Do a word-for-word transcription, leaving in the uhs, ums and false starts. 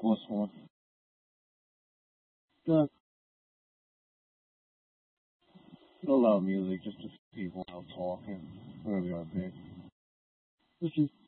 What's one? Good. No loud music, just a few people out talking. Whatever you want to be. This is